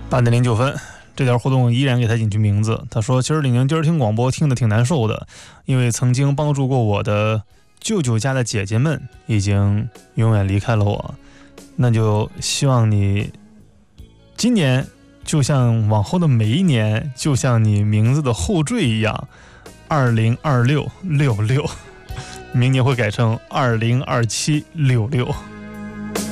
8:09，这条互动依然给他隐去名字。他说：“其实李宁今儿听广播听得挺难受的，因为曾经帮助过我的舅舅家的姐姐们已经永远离开了我。那就希望你今年就像往后的每一年，就像你名字的后缀一样，202666，明年会改成202766。